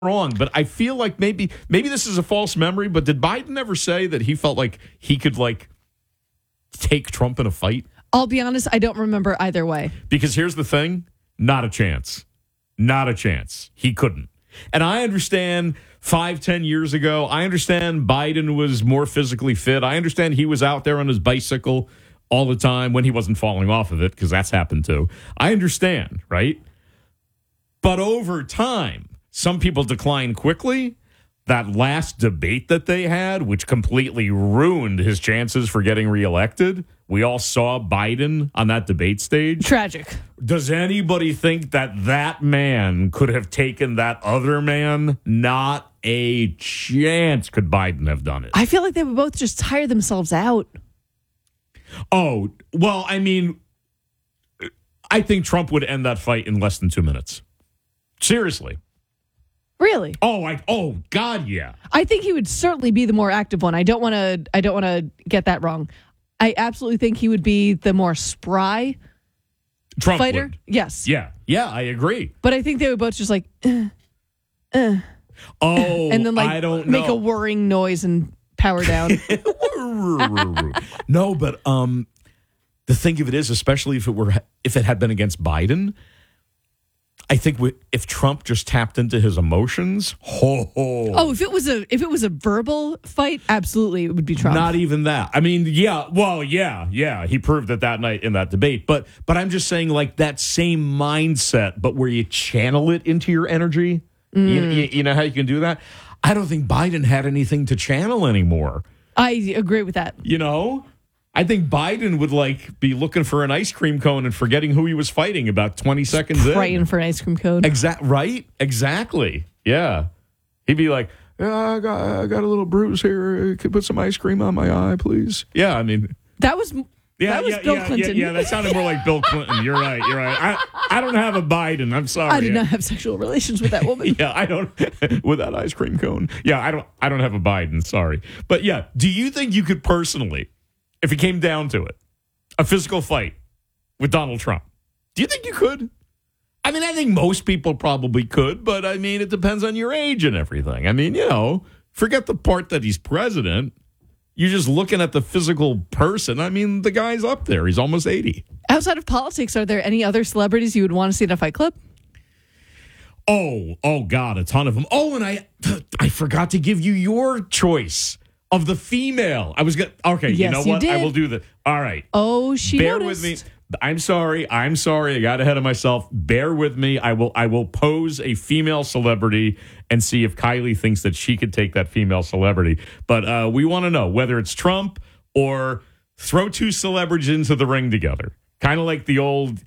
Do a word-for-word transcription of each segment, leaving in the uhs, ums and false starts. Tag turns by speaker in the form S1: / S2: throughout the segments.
S1: wrong, but I feel like maybe maybe this is a false memory, but did Biden ever say that he felt like he could, like, take Trump in a fight?
S2: I'll be honest, I don't remember either way.
S1: Because here's the thing, not a chance. Not a chance. He couldn't. And I understand five, ten years ago, I understand Biden was more physically fit. I understand he was out there on his bicycle all the time when he wasn't falling off of it, because that's happened too. I understand, right? But over time, some people decline quickly. That last debate that they had, which completely ruined his chances for getting reelected, we all saw Biden on that debate stage.
S2: Tragic.
S1: Does anybody think that that man could have taken that other man? Not a chance could Biden have done it.
S2: I feel like they would both just tire themselves out.
S1: Oh, well, I mean, I think Trump would end that fight in less than two minutes. Seriously.
S2: Really?
S1: Oh, I, oh, God, yeah.
S2: I think he would certainly be the more active one. I don't want to. I don't want to get that wrong. I absolutely think he would be the more spry
S1: Trump
S2: fighter.
S1: Would.
S2: Yes.
S1: Yeah. Yeah, I agree.
S2: But I think they would both just like, uh, uh,
S1: oh,
S2: and then like
S1: I don't
S2: make
S1: know.
S2: a whirring noise and power down.
S1: No, but um, the thing of it is, especially if it were if it had been against Biden. I think we, if Trump just tapped into his emotions, ho, ho.
S2: Oh, if it was a if it was a verbal fight, absolutely it would be Trump.
S1: Not even that. I mean, yeah, well, yeah, yeah. He proved it that night in that debate. But but I'm just saying, like, that same mindset, but where you channel it into your energy. Mm. You, you, you know how you can do that? I don't think Biden had anything to channel anymore.
S2: I agree with that.
S1: You know? I think Biden would, like, be looking for an ice cream cone and forgetting who he was fighting about twenty seconds in.
S2: Praying for an ice cream cone.
S1: Exact, right? Exactly. Yeah. He'd be like, yeah, I got, I got a little bruise here. Could put some ice cream on my eye, please. Yeah, I mean.
S2: That was
S1: yeah,
S2: that was
S1: yeah,
S2: Bill
S1: yeah,
S2: Clinton.
S1: Yeah, yeah, that sounded more like Bill Clinton. You're right. You're right. I, I don't have a Biden. I'm sorry.
S2: I did not have sexual relations with that woman.
S1: Yeah, I don't. With that ice cream cone. Yeah, I don't. I don't have a Biden. Sorry. But yeah, do you think you could personally, if it came down to it, a physical fight with Donald Trump? Do you think you could? I mean, I think most people probably could, but I mean, it depends on your age and everything. I mean, you know, forget the part that he's president. You're just looking at the physical person. I mean, the guy's up there. He's almost eighty.
S2: Outside of politics, are there any other celebrities you would want to see at a fight club?
S1: Oh, oh God, a ton of them. Oh, and I I forgot to give you your choice of the female. I was going to, okay,
S2: yes,
S1: you know
S2: you
S1: what?
S2: Did.
S1: I will do that. All right.
S2: Oh, she
S1: Bear
S2: noticed.
S1: with me. I'm sorry. I'm sorry. I got ahead of myself. Bear with me. I will I will pose a female celebrity and see if Kylie thinks that she could take that female celebrity. But uh, we want to know whether it's Trump or throw two celebrities into the ring together. Kind of like the old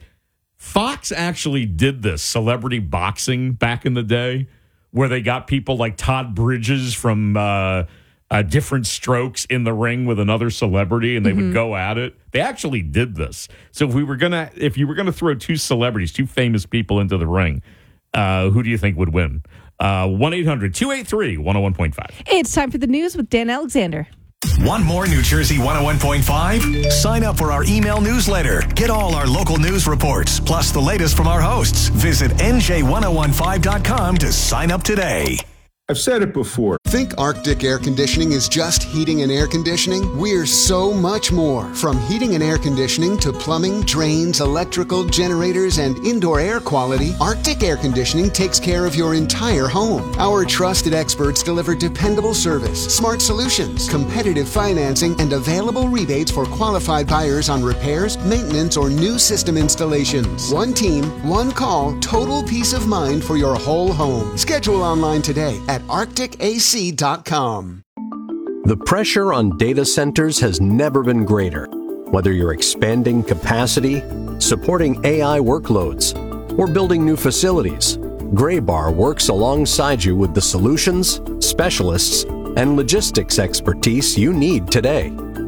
S1: Fox actually did this celebrity boxing back in the day, where they got people like Todd Bridges from uh, uh, Different Strokes in the ring with another celebrity, and they mm-hmm. would go at it. They actually did this. So if we were gonna, if you were gonna throw two celebrities, two famous people into the ring, uh, who do you think would win? Uh, one eight hundred two eight three one oh one point five.
S2: It's time for the news with Dan Alexander.
S3: Want more New Jersey one oh one point five? Sign up for our email newsletter. Get all our local news reports, plus the latest from our hosts. Visit N J ten fifteen dot com to sign up today.
S4: I've said it before.
S5: Think Arctic Air Conditioning is just heating and air conditioning? We're so much more. From heating and air conditioning to plumbing, drains, electrical, generators, and indoor air quality, Arctic Air Conditioning takes care of your entire home. Our trusted experts deliver dependable service, smart solutions, competitive financing, and available rebates for qualified buyers on repairs, maintenance, or new system installations. One team, one call, total peace of mind for your whole home. Schedule online today at arctic a c dot com.
S6: The pressure on data centers has never been greater. Whether you're expanding capacity, supporting A I workloads, or building new facilities, Graybar works alongside you with the solutions, specialists, and logistics expertise you need today.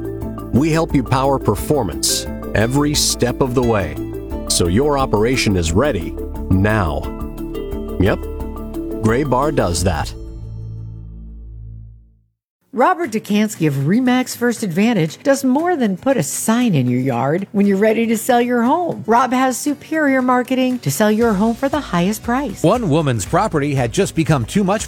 S6: We help you power performance every step of the way, so your operation is ready now. Yep, Graybar does that.
S4: Robert Dukansky of Remax First Advantage does more than put a sign in your yard when you're ready to sell your home. Rob has superior marketing to sell your home for the highest price.
S7: One woman's property had just become too much